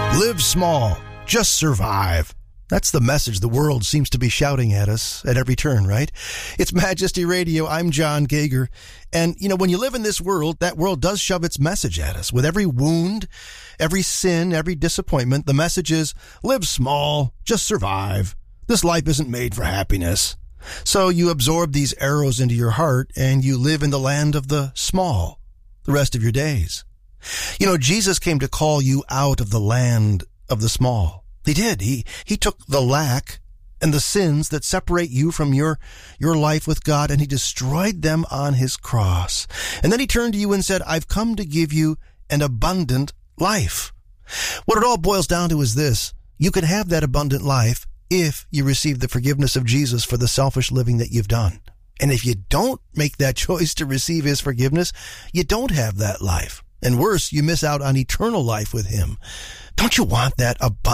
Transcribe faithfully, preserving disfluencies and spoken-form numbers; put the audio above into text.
Live small, just survive. That's the message the world seems to be shouting at us at every turn, right? It's Majesty Radio. I'm John Gager. And, you know, when you live in this world, that world does shove its message at us. With every wound, every sin, every disappointment, the message is, live small, just survive. This life isn't made for happiness. So you absorb these arrows into your heart and you live in the land of the small the rest of your days. You know, Jesus came to call you out of the land of the small. He did. He he took the lack and the sins that separate you from your, your life with God, and he destroyed them on his cross. And then he turned to you and said, I've come to give you an abundant life. What it all boils down to is this. You can have that abundant life if you receive the forgiveness of Jesus for the selfish living that you've done. And if you don't make that choice to receive his forgiveness, you don't have that life. And worse, you miss out on eternal life with him. Don't you want that abundant